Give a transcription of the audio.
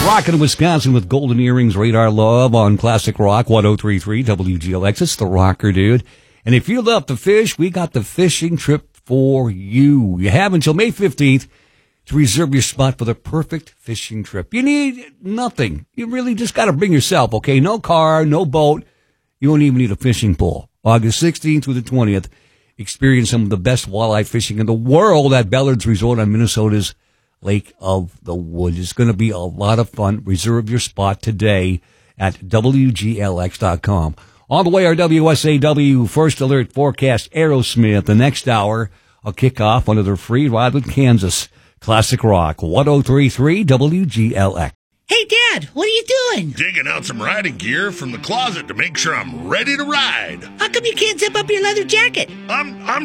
Rockin' Wisconsin with Golden Earrings, Radar Love on Classic Rock 103.3 WGLX. It's the Rocker Dude. And if you love to fish, we got the fishing trip for you. You have until May 15th to reserve your spot for the perfect fishing trip. You need nothing. You really just got to bring yourself, okay? No car, no boat. You don't even need a fishing pole. August 16th through the 20th, experience some of the best walleye fishing in the world at Bellard's Resort on Minnesota's Lake of the Woods. It's going to be a lot of fun. Reserve your spot today at WGLX.com. On the way, our WSAW First Alert Forecast, Aerosmith. The next hour, a kickoff under the free ride with Kansas. Classic Rock 103.3 WGLX. Hey, Dad, what are you doing? Digging out some riding gear from the closet to make sure I'm ready to ride. How come you can't zip up your leather jacket? I'm